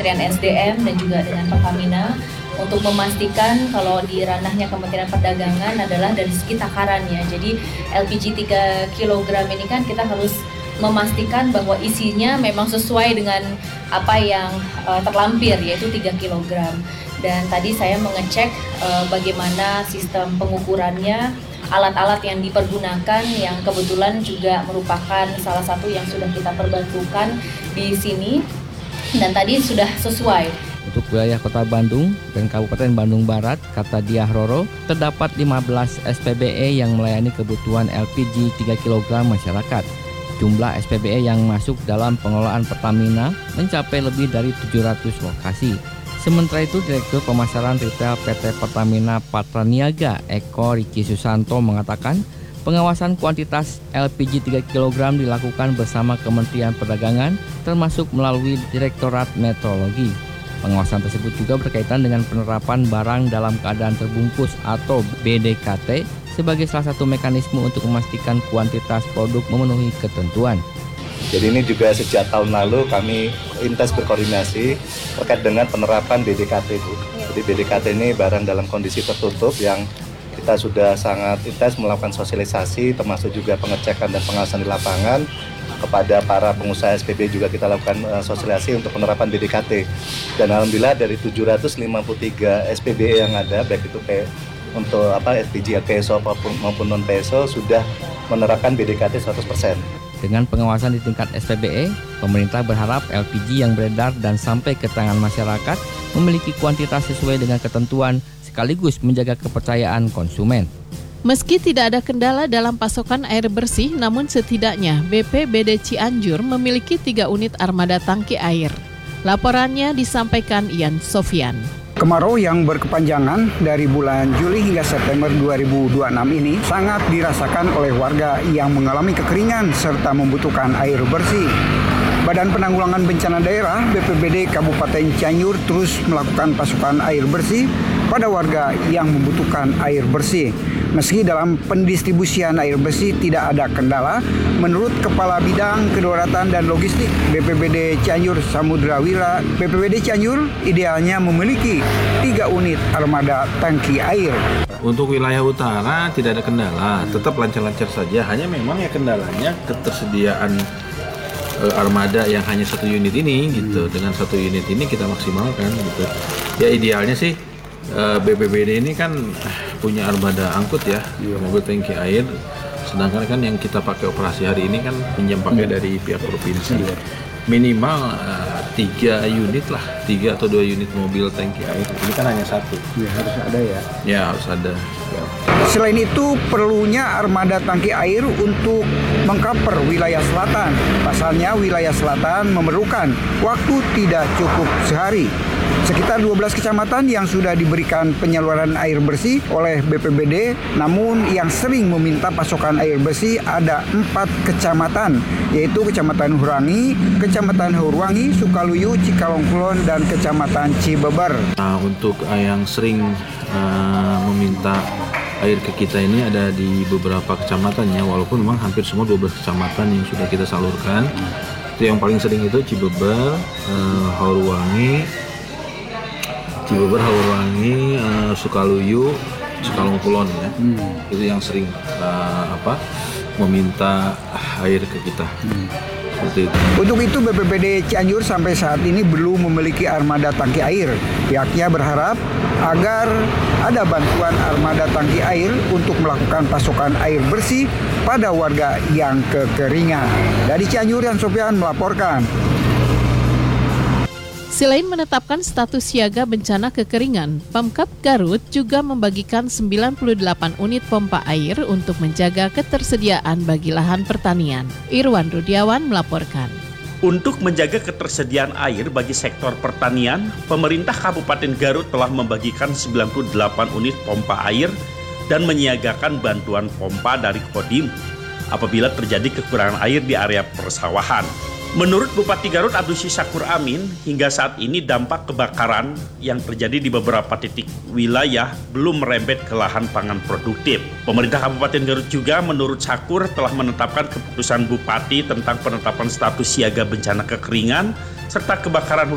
Kementerian SDM dan juga dengan Pertamina untuk memastikan kalau di ranahnya Kementerian Perdagangan adalah dari segi takarannya. Jadi LPG 3 kg ini kan kita harus memastikan bahwa isinya memang sesuai dengan apa yang terlampir, yaitu 3 kg. Dan tadi saya mengecek bagaimana sistem pengukurannya, alat-alat yang dipergunakan yang kebetulan juga merupakan salah satu yang sudah kita perbantukan di sini. Dan tadi sudah sesuai. Untuk wilayah Kota Bandung dan Kabupaten Bandung Barat, kata Diah Roro, terdapat 15 SPBE yang melayani kebutuhan LPG 3 kg masyarakat. Jumlah SPBE yang masuk dalam pengelolaan Pertamina mencapai lebih dari 700 lokasi. Sementara itu, Direktur Pemasaran Retail PT Pertamina Patraniaga, Eko Riki Susanto, mengatakan pengawasan kuantitas LPG 3 kg dilakukan bersama Kementerian Perdagangan, termasuk melalui Direktorat Metrologi. Pengawasan tersebut juga berkaitan dengan penerapan barang dalam keadaan terbungkus atau BDKT sebagai salah satu mekanisme untuk memastikan kuantitas produk memenuhi ketentuan. Jadi ini juga sejak tahun lalu kami intens berkoordinasi terkait dengan penerapan BDKT itu. Jadi BDKT ini barang dalam kondisi tertutup yang kita sudah sangat intens melakukan sosialisasi, termasuk juga pengecekan dan pengawasan di lapangan. Kepada para pengusaha SPB juga kita lakukan sosialisasi untuk penerapan BDKT. Dan alhamdulillah dari 753 SPB yang ada, baik itu untuk LPG PSO maupun non PSO sudah menerapkan BDKT 100%. Dengan pengawasan di tingkat SPBE, pemerintah berharap LPG yang beredar dan sampai ke tangan masyarakat memiliki kuantitas sesuai dengan ketentuan sekaligus menjaga kepercayaan konsumen. Meski tidak ada kendala dalam pasokan air bersih, namun setidaknya BPBD Cianjur memiliki 3 unit armada tangki air. Laporannya disampaikan Ian Sofian. Kemarau yang berkepanjangan dari bulan Juli hingga September 2026 ini sangat dirasakan oleh warga yang mengalami kekeringan serta membutuhkan air bersih. Badan Penanggulangan Bencana Daerah BPBD Kabupaten Cianjur terus melakukan pasokan air bersih pada warga yang membutuhkan air bersih. Meski dalam pendistribusian air bersih tidak ada kendala, menurut Kepala Bidang Kedaruratan dan Logistik BPBD Cianjur Samudra Wira, BPBD Cianjur idealnya memiliki 3 unit armada tangki air. Untuk wilayah utara tidak ada kendala, tetap lancar-lancar saja. Hanya memang ya kendalanya ketersediaan armada yang hanya 1 unit ini gitu. Dengan 1 unit ini kita maksimalkan gitu. Ya idealnya sih BPBD ini kan punya armada angkut ya, mobil tangki air. Sedangkan kan yang kita pakai operasi hari ini kan pinjam pakai dari pihak provinsi. Minimal 3 unit lah, 3 atau 2 unit mobil tangki air. Ini kan hanya 1. Ya, harus ada ya. Ya harus ada. Selain itu, perlunya armada tangki air untuk mengcover wilayah selatan. Pasalnya wilayah selatan memerlukan waktu tidak cukup sehari. Sekitar 12 kecamatan yang sudah diberikan penyaluran air bersih oleh BPBD, namun yang sering meminta pasokan air bersih ada 4 kecamatan, yaitu Kecamatan Hurangi, Kecamatan Hurwangi, Sukaluyu, Cikalongkulon, dan Kecamatan Cibeber. Nah, untuk yang sering meminta air ke kita ini ada di beberapa kecamatan ya, walaupun memang hampir semua 12 kecamatan yang sudah kita salurkan. Itu yang paling sering itu Cibeber, Hurwangi, Sukaluyu, Cikalongkulon ya. Itu yang sering meminta air ke kita. Seperti itu. Untuk itu BPBD Cianjur sampai saat ini belum memiliki armada tangki air. Pihaknya berharap agar ada bantuan armada tangki air untuk melakukan pasokan air bersih pada warga yang kekeringan. Dari Cianjur, Ian Sofian melaporkan. Selain menetapkan status siaga bencana kekeringan, Pemkab Garut juga membagikan 98 unit pompa air untuk menjaga ketersediaan bagi lahan pertanian. Irwan Rudiawan melaporkan. Untuk menjaga ketersediaan air bagi sektor pertanian, pemerintah Kabupaten Garut telah membagikan 98 unit pompa air dan menyiagakan bantuan pompa dari Kodim apabila terjadi kekurangan air di area persawahan. Menurut Bupati Garut Abdusy Syakur Amin, hingga saat ini dampak kebakaran yang terjadi di beberapa titik wilayah belum merembet ke lahan pangan produktif. Pemerintah Kabupaten Garut juga menurut Syakur telah menetapkan keputusan Bupati tentang penetapan status siaga bencana kekeringan serta kebakaran